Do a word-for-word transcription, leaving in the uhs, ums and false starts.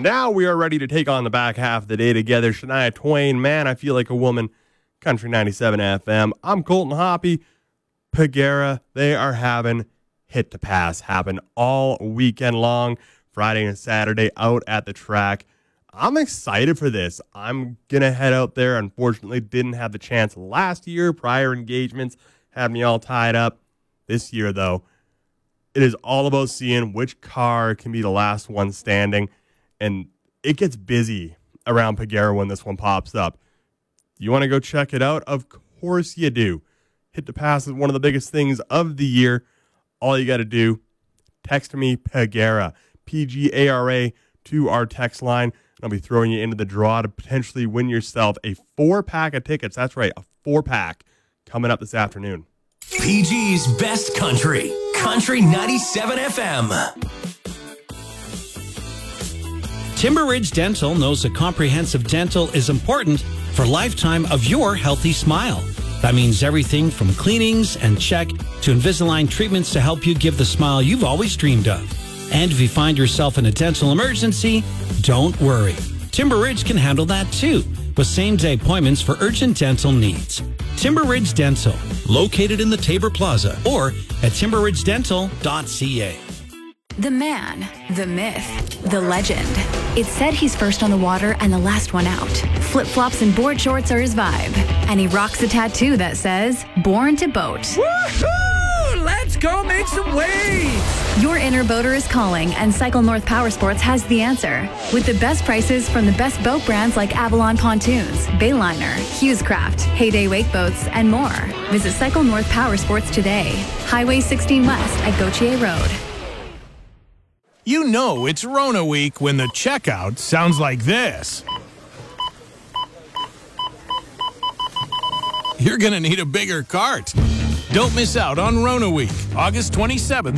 Now we are ready to take on the back half of the day together. Shania Twain, Man, I Feel Like a Woman, Country ninety-seven F M. I'm Colton Hoppy. Pagera, they are having Hit to Pass happen all weekend long, Friday and Saturday out at the track. I'm excited for this. I'm going to head out there. Unfortunately, didn't have the chance last year. Prior engagements had me all tied up. This year, though, it is all about seeing which car can be the last one standing. And it gets busy around Pagera when this one pops up. You want to go check it out? Of course you do. Hit to Pass is one of the biggest things of the year. All you got to do, text me Pagera, P G A R A, to our text line. I'll be throwing you into the draw to potentially win yourself a four-pack of tickets. That's right, a four-pack coming up this afternoon. P G's Best Country, Country ninety-seven F M. Timber Ridge Dental knows that comprehensive dental is important for a lifetime of your healthy smile. That means everything from cleanings and check to Invisalign treatments to help you give the smile you've always dreamed of. And if you find yourself in a dental emergency, don't worry. Timber Ridge can handle that too, with same-day appointments for urgent dental needs. Timber Ridge Dental, located in the Tabor Plaza or at timber ridge dental dot c a. The man, the myth, the legend. It's said he's first on the water and the last one out. Flip-flops and board shorts are his vibe. And he rocks a tattoo that says, Born to Boat. Woohoo! Let's go make some waves! Your inner boater is calling, and Cycle North Power Sports has the answer. With the best prices from the best boat brands like Avalon Pontoons, Bayliner, Hughescraft, Heyday Wake Boats, and more. Visit Cycle North Power Sports today. Highway sixteen West at Gautier Road. You know it's Rona week when the checkout sounds like this. You're going to need a bigger cart. Don't miss out on Rona week, August twenty-seventh